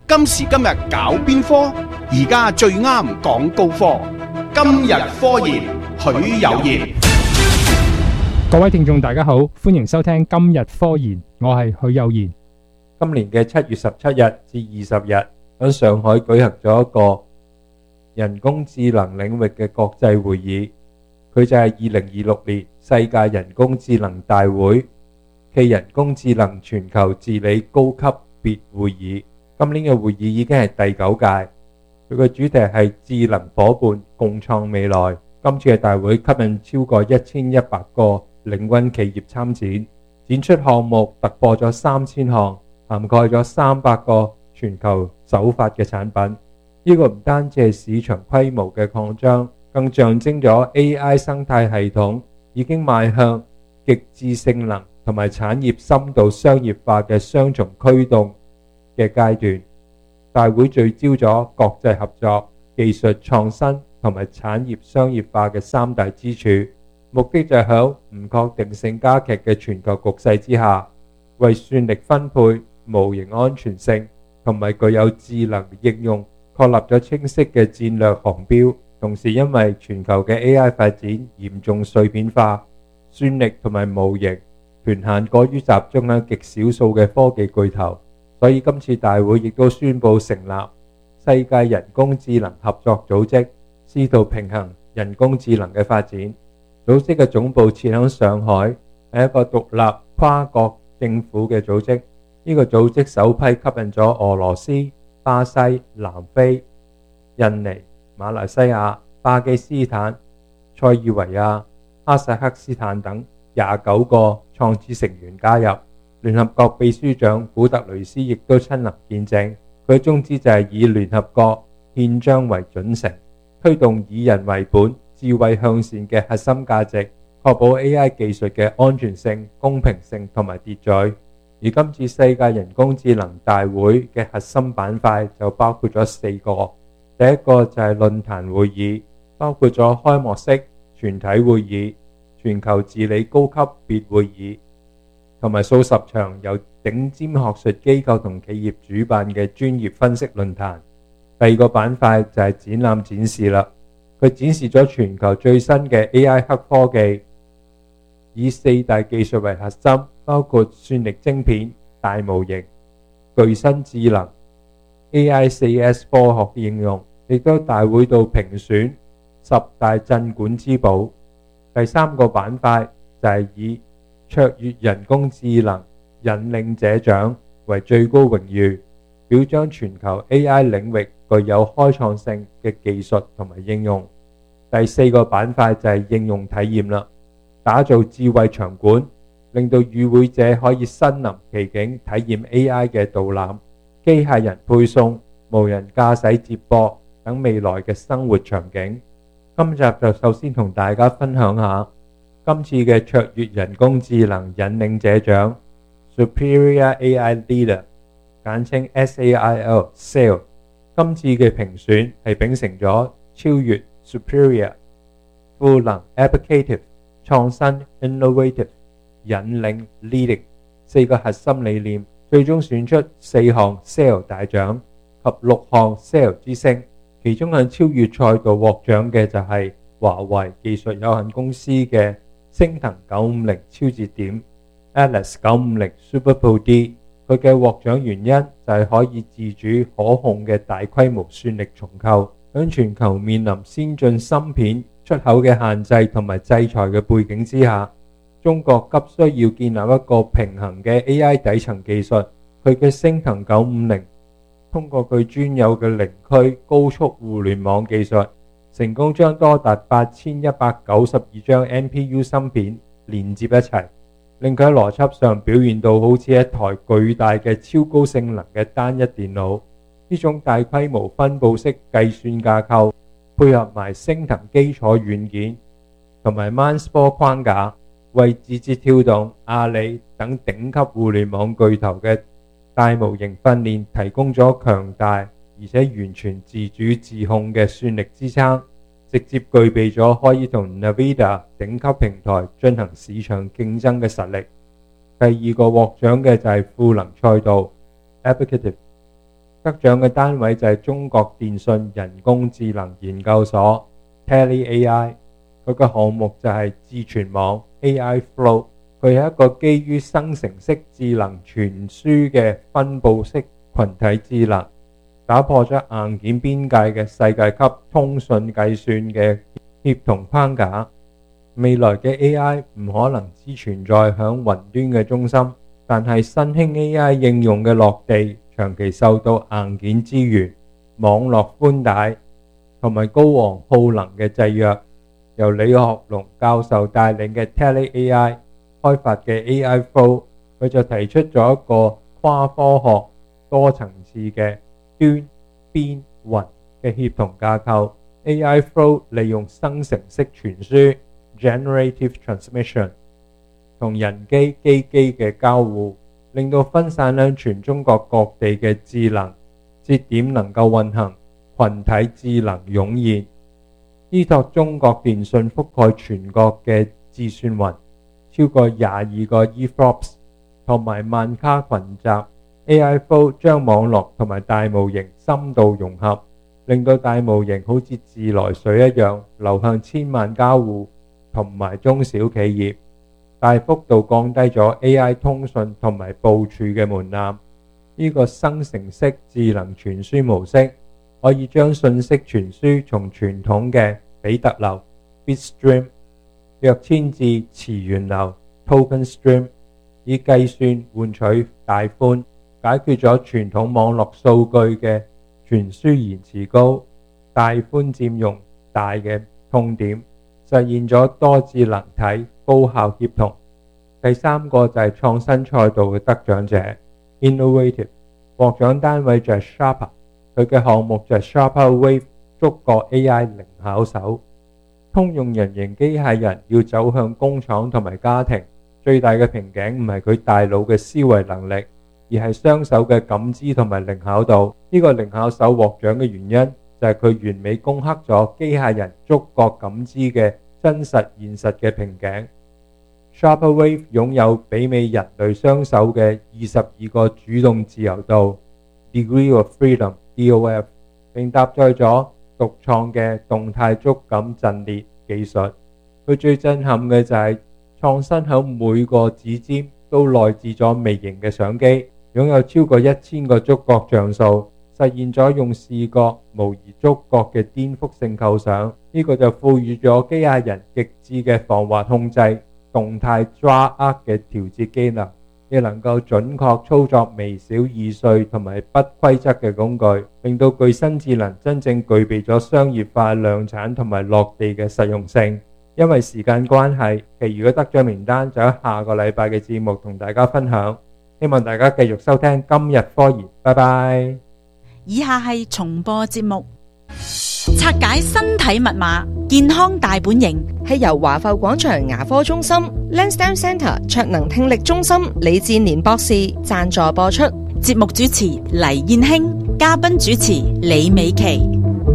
今時今日搞邊科？而家最啱講高科。今日科研，許有業。 各位聽眾大家好，歡迎收聽今日科研，我係許有賢。 今年嘅7月17日至20日，喺上海舉行咗一個人工智能領域嘅國際會議，佢就係2026年世界人工智能大會暨人工智能全球治理高級別會議。今年嘅會議已經係第9屆，佢嘅主題係智能夥伴共創未來。今次嘅大會吸引超過1100個領軍企業參展，展出項目突破咗3000項，涵蓋咗300個全球首發嘅產品。呢個唔單止係市場規模嘅擴張，更象徵咗 AI 生態系統已經邁向極致性能同埋產業深度商業化嘅雙重驅動嘅階段。大會聚焦咗國際合作、技術創新同埋產業商業化嘅3大支柱，目的就係喺唔確定性加劇嘅全球局勢之下，為算力分配、模型安全性同埋具有智能應用確立咗清晰嘅戰略航標。同時因為全球嘅 AI 發展嚴重碎片化，算力同埋模型權限過於集中喺極少數嘅科技巨頭，所以今次大會亦都宣布成立世界人工智能合作組織，試圖平衡人工智能嘅發展。組織嘅總部設喺上海，係一個獨立跨國政府嘅組織。呢個組織首批吸引咗俄羅斯、巴西、南非、印尼、馬來西亞、巴基斯坦、塞爾維亞、哈薩克斯坦等29個創始成員加入。聯合國秘書長古特雷斯亦都親臨見證。佢嘅宗旨就係以聯合國憲章為準繩，推動以人為本、智慧向善嘅核心價值，確保 AI 技術嘅安全性、公平性同埋秩序。而今次世界人工智能大會嘅核心板塊就包括咗4個。第一個就係論壇會議，包括咗開幕式、全體會議、全球治理高級別會議，同埋數十場由頂尖學術機構同企業主辦嘅專業分析論壇。第二個板塊就係展覽展示啦，佢展示咗全球最新嘅 AI 黑科技，以4大技術為核心，包括算力晶片、大模型、具身智能、AI4S 科學應用，亦都大會度評選10大鎮館之寶。第三個板塊就係以卓越人工智能引領者獎為最高榮譽，表彰全球 AI 領域具有開創性嘅技術同埋應用。第四個板塊就係應用體驗啦，打造智慧場館，令到與會者可以身臨其境體驗 AI 嘅導覽、機械人配送、無人駕駛接駁等未來嘅生活場景。今集就首先同大家分享下今次嘅卓越人工智能引領者獎 Superior AI Leader， 簡稱 SAIL。 今次嘅評選係秉承咗超越 Superior、 賦能 Applicative、 創新 Innovative、 引領 Leading 4個核心理念，最終選出4項 SAIL 大獎及6項 SAIL 之星。其中喺超越賽道獲獎嘅就係華為技術有限公司嘅昇騰950超節點 Atlas 950 SuperPro-D。 佢嘅獲獎原因就係可以自主可控嘅大規模算力重構。喺全球面臨先進芯片出口嘅限制同埋制裁嘅背景之下，中國急需要建立一個平衡嘅 AI 底層技術。佢嘅昇騰950通過佢專有嘅零區高速互聯網技術，成功將多達8192張 NPU 芯片連接一齊，令佢喺邏輯上表現到好似一台巨大嘅超高性能嘅單一電腦。呢種大規模分布式計算架構，配合埋昇騰基礎軟件同埋 Mindspace 框架，為字節跳動、阿里等頂級互聯網巨頭嘅大模型訓練提供咗強大而且完全自主自控嘅算力支撐，直接具備咗可以同 NVIDIA 頂級平台進行市場競爭嘅實力。第二個獲獎嘅就係賦能賽道 Applicative。 得獎嘅單位就係中國電信人工智能研究所 TeleAI， 佢嘅項目就係智傳網 AI Flow， 佢係一個基於生成式智能傳輸嘅分佈式群體智能，打破咗硬件邊界嘅世界級通訊計算嘅協同框架。未來嘅 AI 唔可能只存在響雲端嘅中心，但係新興 AI 應用嘅落地長期受到硬件資源、網絡寬帶同埋高昂耗能嘅制約。由李學龍教授帶領嘅 TeleAI 開發嘅 AI Flow， 佢就提出咗一個跨科學多層次嘅端邊雲嘅協同架構。 AI Flow 利用生成式傳輸 Generative Transmission 同人機機機嘅交互，令到分散喺全中國各地嘅智能節點能夠運行，群體智能湧現。依託中國電信覆蓋全國嘅智算雲，超過22個 EFLOPS 同埋萬卡群集， AI Flow 將網絡同埋大模型深度融合，令到大模型好似自來水一樣流向千萬家戶同埋中小企業，大幅度降低咗 AI 通訊同埋部署嘅門檻。呢個生成式智能傳輸模式可以將信息傳輸從傳統嘅比特流 Bitstream 躍遷至詞源流 Token Stream， 以計算換取大寬，解決咗傳統網絡數據嘅傳輸延遲高、大寬佔用大嘅痛點，實現咗多智能體高效協同。第三個就係創新賽道嘅得獎者 Innovative， 獲獎單位就係 Sharper， 佢嘅項目就係 Sharper Wave 觸覺 AI 零巧手。通用人形機械人要走向工廠同埋家庭，最大嘅瓶頸唔係佢大腦嘅思維能力，而係雙手嘅感知同埋靈巧度。呢個靈巧手獲獎嘅原因就係佢完美攻克咗機械人觸覺感知嘅真實現實嘅瓶頸。Sharper Wave 擁有媲美人類雙手嘅22個主動自由度 Degree of Freedom DOF， 並搭載咗獨創嘅動態觸感陣列技術。佢最震撼嘅就係創新喺每個指尖都內置咗微型嘅相機，擁有超過1000個觸覺像素，實現咗用視覺模擬觸覺嘅顛覆性構想。呢個就賦予咗機械人極致嘅防滑控制、動態抓握嘅調節機能，亦能夠準確操作微小易碎同埋不規則嘅工具，令到具身智能真正具備咗商業化、量產同埋落地嘅實用性。因為時間關係，其餘嘅得獎名單就喺下個禮拜嘅節目同大家分享。希望大家繼續收聽今日科研，拜拜。 以下係重播節目，拆解身體密碼，健康大本營， 係由華埠廣場牙科中心 Lansdowne Centre 卓能聽力中心李志年博士贊助播出。 節目主持黎燕興，嘉賓主持李美琪。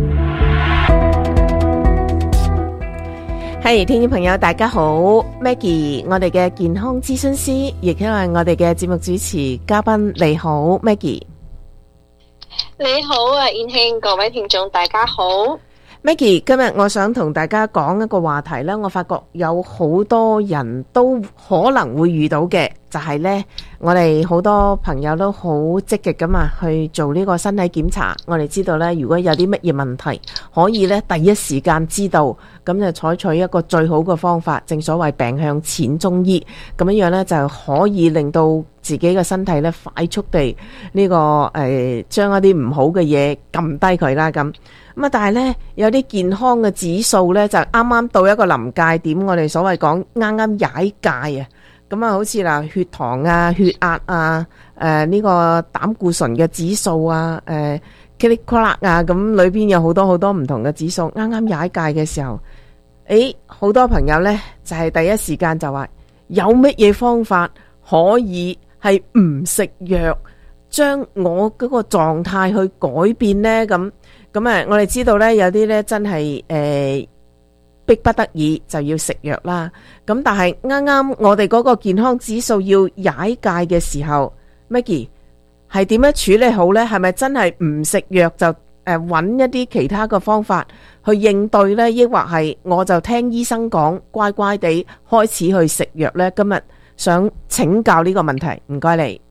係，聽眾朋友大家好 ，Maggie， 我哋嘅健康諮詢師，亦都係我哋嘅節目主持嘉賓。你好 ，Maggie。 你好啊，燕興，各位聽眾大家好。 Maggie， 今日我想同大家講一個話題咧，我發覺有好多人都可能會遇到嘅，就係呢，我哋好多朋友都好積極㗎嘛，去做呢個身體檢查。我哋知道呢，如果有啲乜嘢問題，可以呢第一時間知道，咁就採取一個最好嘅方法。正所謂病向淺中醫，咁樣呢就可以令到自己嘅身體呢快速地呢個將一啲唔好嘅嘢撳低佢啦咁。咁啊，但係咧有啲健康嘅指數咧，就啱啱到一個臨界點，我哋所謂講啱啱踩界啊。咁啊，好似嗱血糖啊、血壓啊、呢個膽固醇嘅指數啊、click-clack 啊，咁裏邊有好多好多唔同嘅指數，啱啱踩界嘅時候，好多朋友咧就係第一時間就話有乜嘢方法可以係唔食藥，將我嗰個狀態去改變咧咁。咁啊，我哋知道咧，有啲咧真係逼不得已就要食藥啦。咁但係啱啱我哋嗰個健康指數要踩界嘅時候，Maggie 係點樣處理好呢？係咪真係唔食藥就揾一啲其他嘅方法去應對呢？抑或係我就聽醫生講，乖乖地開始去食藥呢？今日想請教呢個問題，唔該你。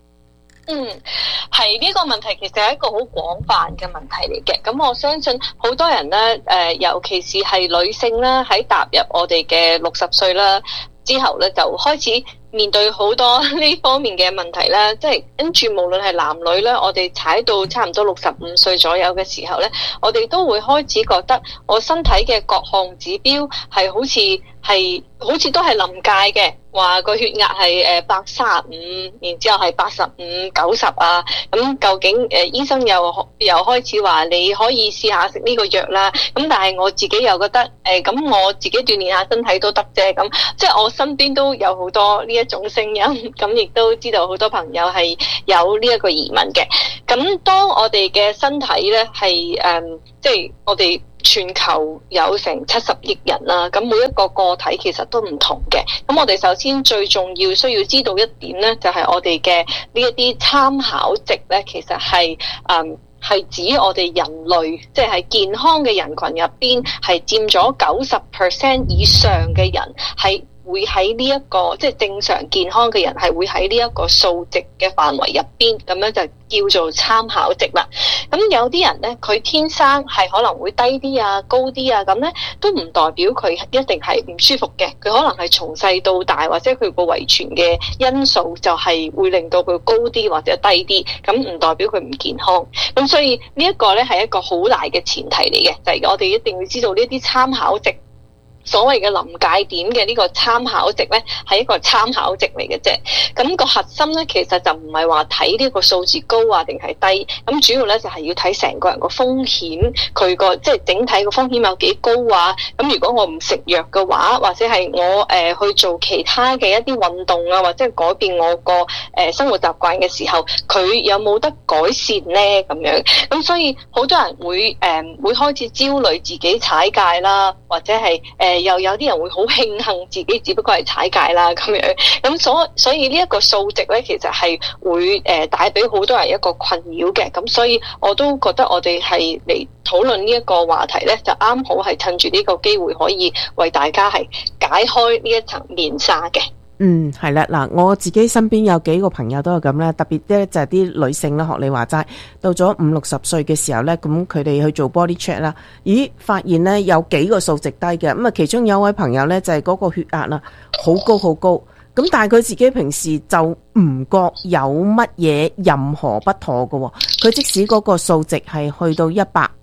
係呢個問題其實係一個好廣泛嘅問題嚟嘅。咁我相信好多人咧，尤其是係女性啦，喺踏入我哋嘅60歲啦之後咧，就開始面對好多呢方面嘅問題啦。即係跟住無論係男女咧，我哋踩到差唔多65歲左右嘅時候咧，我哋都會開始覺得我身體嘅各項指標係好似都係臨界嘅。話個血壓係135，然之後係85、90啊，咁究竟醫生又開始話你可以試下食呢個藥啦，咁但係我自己又覺得咁我自己鍛鍊下身體都得啫，咁即係我身邊都有好多呢一種聲音，咁亦都知道好多朋友係有呢一個疑問嘅。咁當我哋嘅身體咧係即係我哋全球有成70億人啦，咁每一個個體其實都唔同嘅。咁我哋首先最重要需要知道一點咧，就係我哋嘅呢一啲參考值咧，其實係指我哋人類，即係健康嘅人群入邊係佔咗90% 以上嘅人係會喺呢一個即係正常健康嘅人係會喺呢一個數值嘅範圍入邊，咁樣就叫做參考值啦。咁有啲人咧，佢天生係可能會低啲啊、高啲啊，咁咧都唔代表佢一定係唔舒服嘅。佢可能係從細到大，或者佢個遺傳嘅因素就係會令到佢高啲或者低啲，咁唔代表佢唔健康。咁所以呢一個咧係一個好大嘅前提嚟嘅，就係我哋一定要知道呢啲參考值。所謂嘅臨界點嘅呢個參考值咧，係一個參考值嚟嘅啫。咁個核心咧，其實就唔係話睇呢個數字高啊定係低，咁主要咧就係要睇成個人個風險，佢個即係整體個風險有幾高啊。咁如果我唔食藥嘅話，或者係我去做其他嘅一啲運動啊，或者係改變我個生活習慣嘅時候，佢有冇得改善咧？咁樣咁所以好多人會開始焦慮自己踩界啦，或者係又有啲人會好慶幸自己只不過係踩界啦咁樣，咁所以呢一個數值咧，其實係會帶俾好多人一個困擾嘅。咁所以我都覺得我哋係嚟討論呢一個話題咧，就啱好係趁住呢個機會可以為大家係解開呢一層面紗嘅。 係啦，嗱，我自己身邊有幾個朋友都係咁咧，特別咧就係啲女性啦，學你話齋，到咗50-60歲嘅時候咧，咁佢哋去做 body check 啦，咦，發現咧有幾個數值低嘅，咁啊，其中有一位朋友咧就係嗰個血壓啦，好高好高，咁但係佢自己平時就唔覺有乜嘢任何不妥嘅，佢即使嗰個數值係去到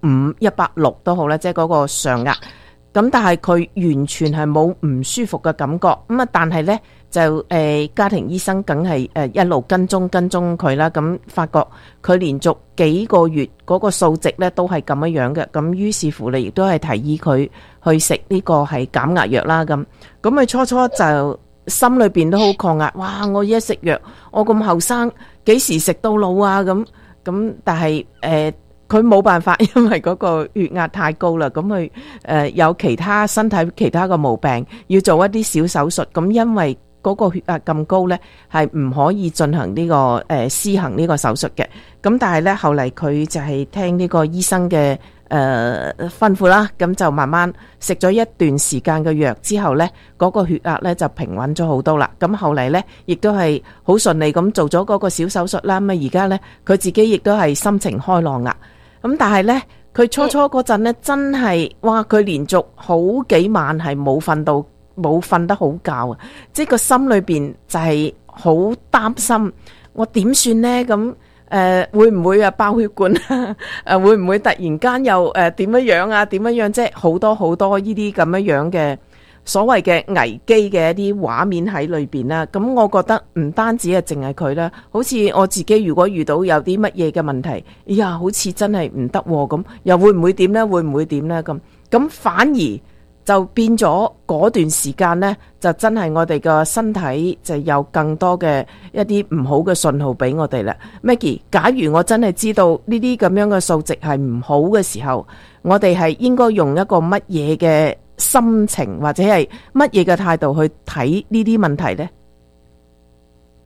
150、160都好咧，即係嗰個上壓，咁但係佢完全係冇唔舒服嘅感覺，咁啊，但係咧。就家庭醫生梗係一路跟蹤佢啦，咁發覺佢連續幾個月嗰個數值咧都係咁樣嘅，咁於是乎你亦都係提議佢去食呢個係減壓藥啦，咁佢初初就心裏邊都好抗壓，哇！我一食藥，我咁後生幾時食到老啊？咁但係佢冇辦法，因為嗰個血壓太高啦，咁佢有其他身體其他嘅毛病，要做一啲小手術，咁因為嗰個血壓咁高呢，係唔可以進行呢個施行呢個手術嘅。咁但係呢，後嚟佢就係聽呢個醫生嘅吩咐啦，咁就慢慢食咗一段時間嘅藥之後呢，嗰個血壓呢就平穩咗好多啦。咁後嚟呢，亦都係好順利咁做咗嗰個小手術啦。咁啊而家呢，佢自己亦都係心情開朗啦。咁但係呢，佢初初嗰陣呢，真係哇！佢連續好幾晚係冇瞓得好覺啊！即係個心裏邊就係好擔心，我點算呢？咁會唔會爆血管啊？會唔會突然間又點樣啊？點樣即係好多呢啲咁樣嘅所謂嘅危機嘅一啲畫面喺裏邊啦。咁我覺得唔單止係淨係佢啦，好似我自己如果遇到有啲乜嘢嘅問題，哎呀，好似真係唔得咁，又會唔會點呢？會唔會點呢？咁反而就變咗嗰段時間呢，就真係我哋個身體就有更多嘅一啲唔好嘅信號俾我哋啦。Maggie， 假如我真係知道呢啲咁樣嘅數值係唔好嘅時候，我哋係應該用一個乜嘢嘅心情或者係乜嘢嘅態度去睇呢啲問題呢？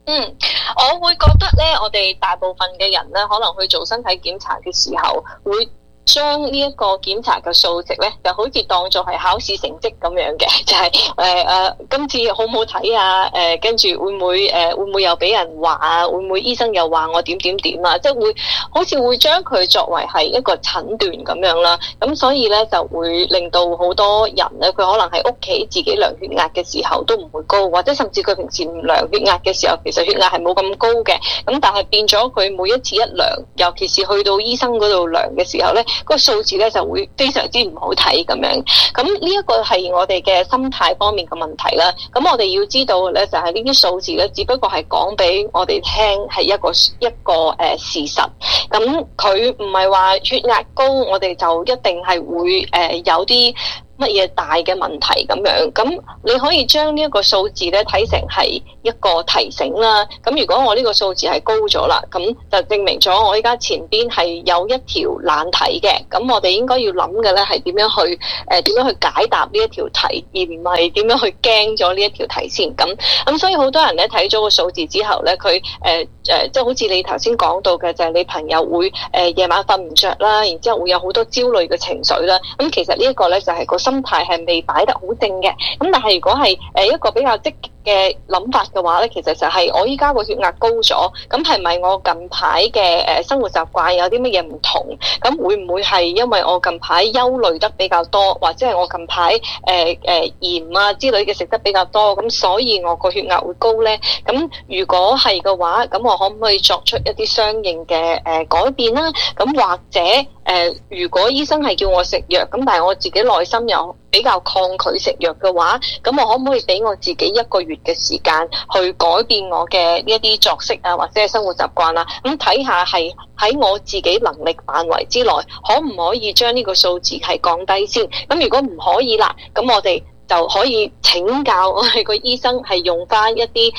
我會覺得咧，我哋大部分嘅人咧，可能去做身體檢查嘅時候，會將呢一個檢查嘅數值咧，就好似當作係考試成績咁樣嘅，就係今次好唔好睇啊？跟住會唔會又俾人話啊？會唔會醫生又話我點點點啊？即係會好似會將佢作為係一個診斷咁樣啦。咁所以咧就會令到好多人咧，佢可能喺屋企自己量血壓嘅時候都唔會高，或者甚至佢平時唔量血壓嘅時候，其實血壓係冇咁高嘅。咁但係變咗佢每一次一量，尤其是去到醫生嗰度量嘅時候咧，個數字咧就會非常之唔好睇咁樣。咁呢一個係我哋嘅心態方面嘅問題啦。咁我哋要知道咧，就係呢啲數字咧，只不過係講俾我哋聽係一個事實。咁佢唔係話血壓高，我哋就一定係會有啲乜嘢大嘅問題咁樣。咁你可以將呢一個數字咧睇成係一個提醒啦。咁如果我呢個數字係高咗啦，咁就證明咗我依家前邊係有一條難題嘅。咁我哋應該要諗嘅咧係點樣去解答呢一條題，而唔係點樣去驚咗呢一條題先。咁所以好多人咧睇咗個數字之後咧，佢即係好似你頭先講到嘅，就係你朋友會夜晚瞓唔着啦，然之後會有好多焦慮嘅情緒啦。咁其實呢一個咧就係個心態係未擺得好正嘅。咁但係如果係一個比較積極嘅諗法嘅話咧，其實就係我依家個血壓高咗，咁係咪我近排嘅生活習慣有啲乜嘢唔同？咁會唔會係因為我近排憂慮得比較多，或者係我近排鹽啊之類嘅食得比較多，咁所以我個血壓會高咧？咁如果係嘅話，咁我可唔可以作出一啲相應嘅改變啦？咁或者如果醫生係叫我食藥，咁但係我自己內心又比較抗拒食藥嘅話，咁我可唔可以俾我自己1個月嘅時間去改變我嘅呢一啲作息啊，或者係生活習慣啊？咁睇下係喺我自己能力範圍之內，可唔可以將呢個數字係降低先？咁如果唔可以啦，咁我哋就可以請教我哋個醫生係用翻一啲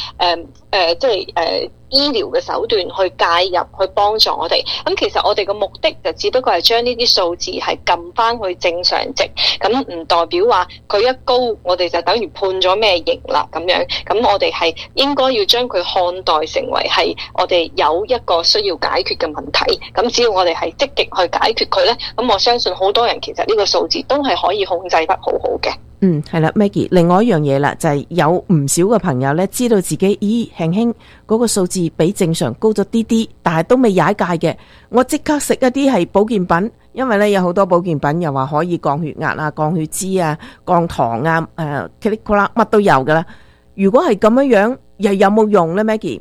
醫療嘅手段去介入，去幫助我哋。咁其實我哋嘅目的就只不過係將呢啲數字係撳翻去正常值，咁唔代表話佢一高，我哋就等於判咗咩刑啦咁樣。咁我哋係應該要將佢看待成為係我哋有一個需要解決嘅問題。咁只要我哋係積極去解決佢呢，咁我相信好多人其實呢個數字都係可以控制得好好嘅。 係啦 Maggie， 另外一樣嘢啦，就係有唔少嘅朋友咧，知道自己輕輕嗰個數字比正常高咗啲啲，但係都未踩界嘅，我即刻食一啲係保健品，因為咧有好多保健品又話可以降血壓啊、降血脂啊、降糖啊、乜都有噶啦。如果係咁樣，又有冇用咧 Maggie？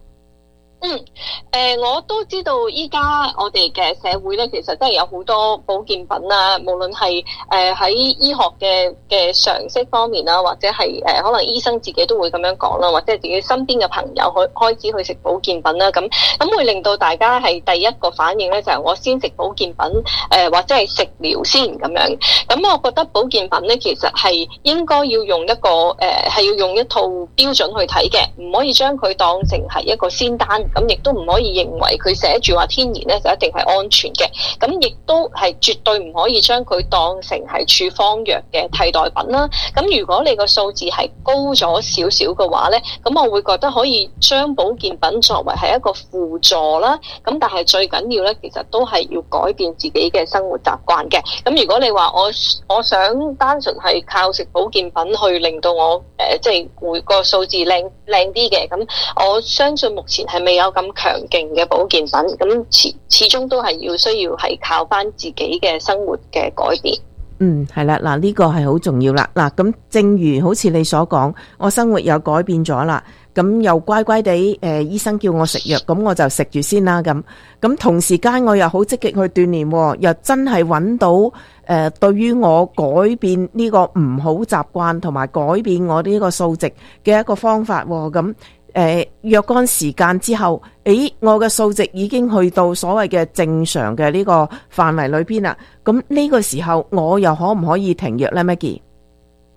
我都知道依家我哋嘅社會咧，其實真係有好多保健品啦，無論係喺醫學嘅常識方面啦，或者係可能醫生自己都會咁樣講啦，或者係自己身邊嘅朋友開始去食保健品啦，咁會令到大家係第一個反應咧，就係我先食保健品，或者係食療先咁樣。咁我覺得保健品咧，其實係應該要用一個係要用一套標準去睇嘅，唔可以將佢當成係一個仙丹。咁亦都唔可以認為佢寫住話天然咧就一定係安全嘅，咁亦都係絕對唔可以將佢當成係處方藥嘅替代品啦。咁如果你個數字係高咗少少嘅話咧，咁我會覺得可以將保健品作為係一個輔助啦。咁但係最緊要咧，其實都係要改變自己嘅生活習慣嘅。咁如果你話我想單純係靠食保健品去令到我即係會個數字靚啲嘅，咁我相信目前係未有咁強勁嘅保健品，咁始終都係需要係靠翻自己嘅生活嘅改變。 係啦，嗱呢個係好重要啦。嗱咁正如好似你所講，我生活有改變咗啦，咁又乖乖地醫生叫我食藥，咁我就食住先啦。咁同時間我又好積極去鍛煉，又真係揾到對於我改變呢個唔好習慣同埋改變我呢個數值嘅一個方法。咁若干時間之後，我嘅數值已經去到所謂嘅正常嘅呢個範圍裏邊啦。咁呢個時候，我又可唔可以停藥呢 Maggie？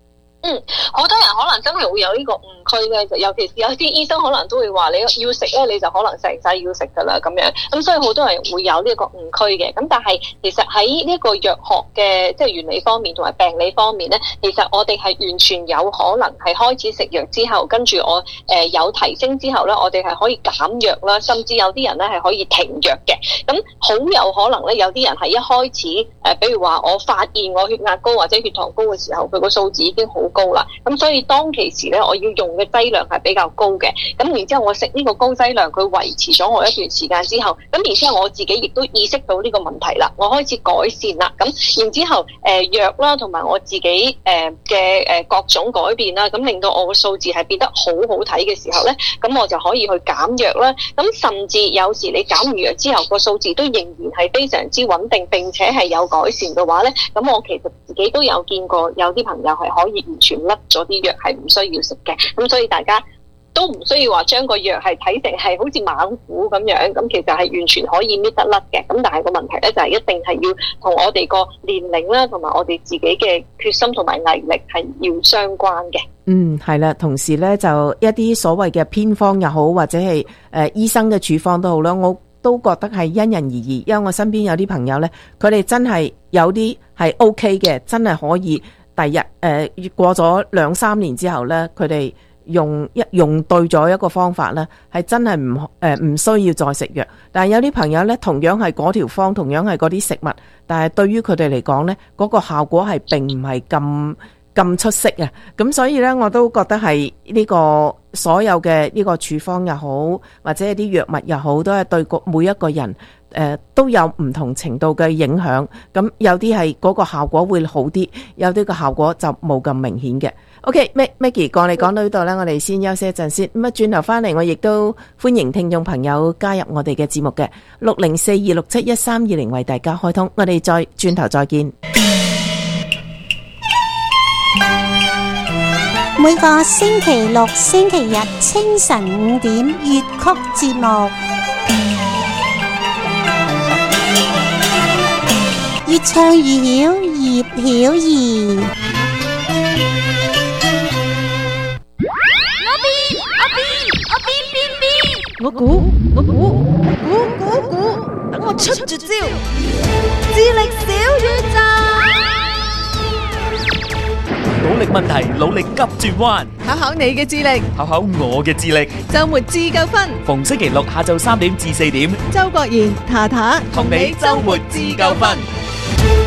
好多人可能真係會有呢個誤區嘅，尤其是有啲醫生可能都會話你要食咧，你就可能成世要食噶啦咁樣。咁所以好多人會有呢個誤區嘅。咁但係其實喺呢個藥學嘅即係原理方面同埋病理方面咧，其實我哋係完全有可能係開始食藥之後，跟住我有提升之後咧，我哋係可以減藥啦，甚至有啲人咧係可以停藥嘅。咁好有可能咧，有啲人係一開始比如話我發現我血壓高或者血糖高嘅時候，佢個數字已經好高啦。咁所以當其時咧，我要用嘅劑量係比較高嘅。咁然之後我食呢個高劑量，佢維持咗我一段時間之後，咁然之後我自己亦都意識到呢個問題啦，我開始改善啦。咁然之後藥啦，同埋我自己嘅各種改變啦，咁令到我個數字係變得好好睇嘅時候咧，咁我就可以去減藥啦。咁甚至有時你減完藥之後，個數字都仍然係非常之穩定，並且係有改善嘅話咧，咁我其實自己都有見過有啲朋友係可以完全甩咗啲藥，係唔需要食嘅。咁所以大家都唔需要話將個藥係睇成係好似猛虎咁樣，咁其實係完全可以搣得甩嘅。咁但係個問題咧就係一定係要同我哋個年齡啦，同埋我哋自己嘅決心同埋毅力係要相關嘅。 係啦，同時咧就一啲所謂嘅偏方又好，或者係醫生嘅處方都好啦，我都覺得係因人而異。因為我身邊有啲朋友咧，佢哋真係有啲係 OK 嘅，真係可以第日過咗2-3年之後咧，佢哋用對咗一個方法咧，係真係唔需要再食藥。但係有啲朋友咧，同樣係嗰條方，同樣係嗰啲食物，但係對於佢哋嚟講咧，嗰個效果係並唔係咁出色啊。咁所以咧，我都覺得係呢個所有嘅呢個處方又好，或者係啲藥物又好，都係對每一個人都有唔同程度嘅影響。咁有啲係嗰個效果會好啲，有啲個效果就冇咁明顯嘅。OK，Maggie 過嚟講到呢度呢，我哋先休息一陣先。咁轉頭翻嚟，我亦都歡迎聽眾朋友加入我哋嘅節目嘅6042671320為大家開通。我哋再轉頭再見。 每個星期六、星期日清晨5點粵曲節目，越唱越曉，葉曉儀。 我估，等我出絕招，智力小宇宙。 努力問題，努力急轉彎， 考你嘅智力， 考我嘅智力。 周末自救分， 逢星期六下晝3點至4點， 周國賢、塔塔同你周末自救分。